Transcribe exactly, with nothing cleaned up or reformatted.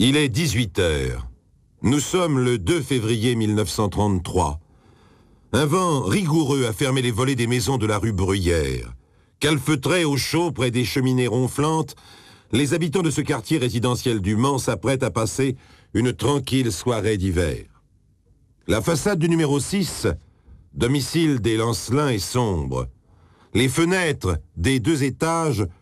Il est dix-huit heures. Nous sommes le deux février mille neuf cent trente-trois. Un vent rigoureux a fermé les volets des maisons de la rue Bruyère. Calfeutrés au chaud près des cheminées ronflantes, les habitants de ce quartier résidentiel du Mans s'apprêtent à passer une tranquille soirée d'hiver. La façade du numéro six, domicile des Lancelins, est sombre. Les fenêtres des deux étages